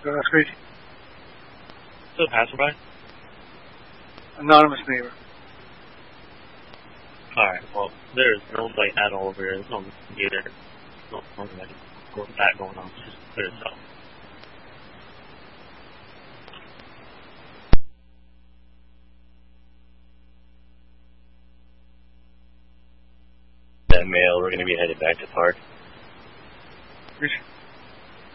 That's crazy. Still passerby? Anonymous neighbor. Alright, well, there's no like at all over here. There's no computer. No nothing like that going on. It's just clear stuff. That mail, we're going to be headed back to park.